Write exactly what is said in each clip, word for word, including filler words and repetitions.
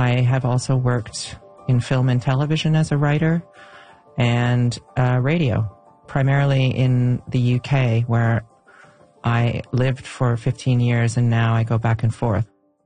I have also worked in film and television as a writer and uh, radio, primarily in the U K, where I lived for fifteen years and now I go back and forth.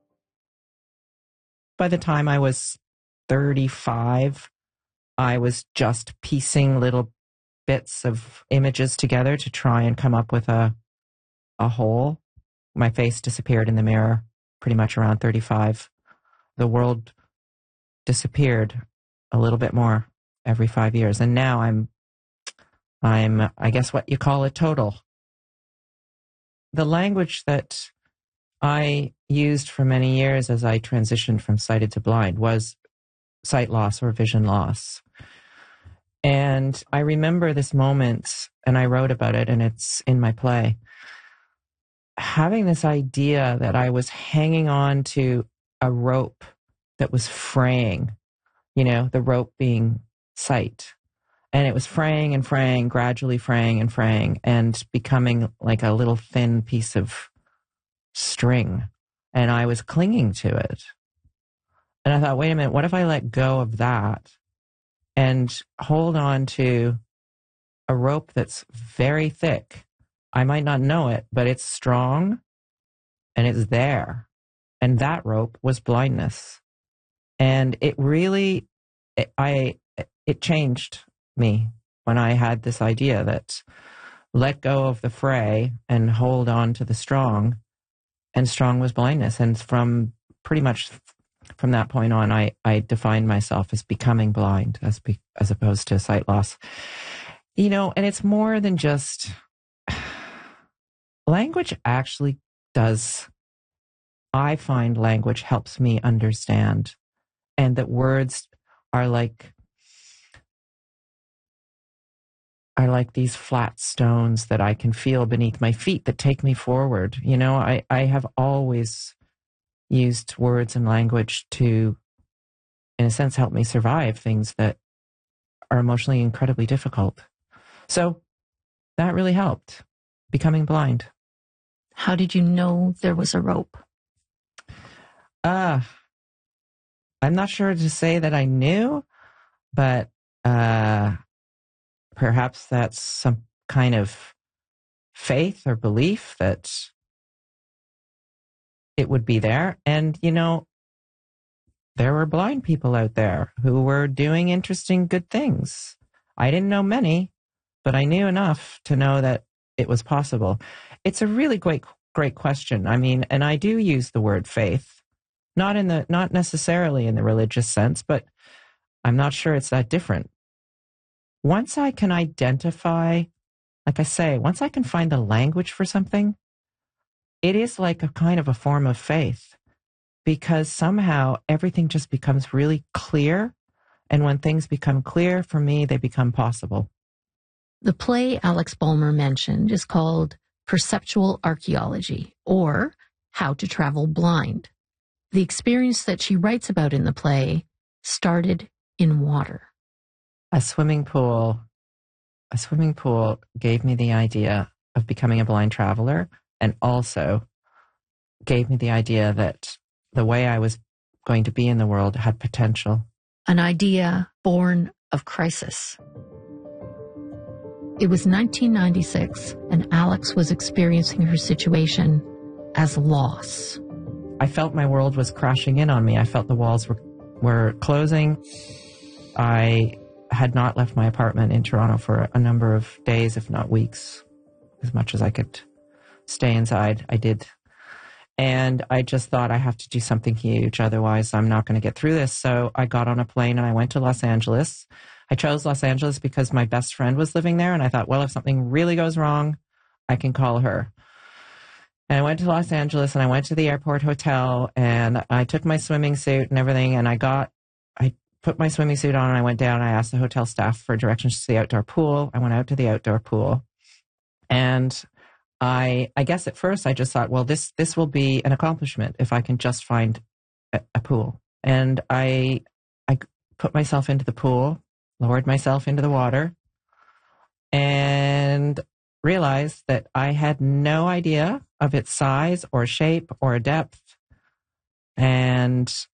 By the time I was thirty-five, I was just piecing little bits of images together to try and come up with a a whole. My face disappeared in the mirror pretty much around thirty-five. The world disappeared a little bit more every five years. And now I'm, I'm, I guess what you call a total. The language that I used for many years as I transitioned from sighted to blind was sight loss or vision loss. And I remember this moment, and I wrote about it, and it's in my play, having this idea that I was hanging on to a rope that was fraying, you know, the rope being sight. And it was fraying and fraying, gradually fraying and fraying, and becoming like a little thin piece of string. And I was clinging to it. And I thought, wait a minute, what if I let go of that and hold on to a rope that's very thick? I might not know it, but it's strong and it's there. And that rope was blindness. And it really, it, I, it changed me when I had this idea that let go of the fray and hold on to the strong, and strong was blindness. And from pretty much from that point on, I, I defined myself as becoming blind as, be, as opposed to sight loss. You know, and it's more than just, language actually does, I find language helps me understand, and that words are like, are like these flat stones that I can feel beneath my feet that take me forward. You know, I, I have always used words and language to, in a sense, help me survive things that are emotionally incredibly difficult. So that really helped, becoming blind. How did you know there was a rope? Uh, I'm not sure to say that I knew, but uh, perhaps that's some kind of faith or belief that it would be there. And, you know, there were blind people out there who were doing interesting, good things. I didn't know many, but I knew enough to know that it was possible. It's a really great, great question. I mean, and I do use the word faith, not in the, not necessarily in the religious sense, but I'm not sure it's that different. Once I can identify, like I say, once I can find the language for something, it is like a kind of a form of faith, because somehow everything just becomes really clear. And when things become clear, for me, they become possible. The play Alex Bulmer mentioned is called Perceptual Archaeology, or How to Travel Blind. The experience that she writes about in the play started in water. A swimming pool, a swimming pool gave me the idea of becoming a blind traveler, and also gave me the idea that the way I was going to be in the world had potential. An idea born of crisis. It was nineteen ninety-six, and Alex was experiencing her situation as loss. I felt my world was crashing in on me. I felt the walls were, were closing. I had not left my apartment in Toronto for a number of days, if not weeks, as much as I could stay inside. I did. And I just thought, I have to do something huge, otherwise I'm not going to get through this. So I got on a plane and I went to Los Angeles. I chose Los Angeles because my best friend was living there, and I thought, well, if something really goes wrong, I can call her. And I went to Los Angeles, and I went to the airport hotel, and I took my swimming suit and everything, and I got, I put my swimming suit on, and I went down, and I asked the hotel staff for directions to the outdoor pool. I went out to the outdoor pool, and I, I guess at first I just thought, well, this, this will be an accomplishment if I can just find a, a pool. And I, I put myself into the pool, lowered myself into the water, and realized that I had no idea of its size or shape or depth. And